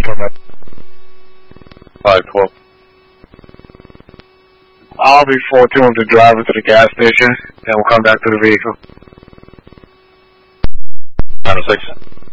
information. 512. I'll be 4-2 with the driver to the gas station, and we'll come back to the vehicle. 906.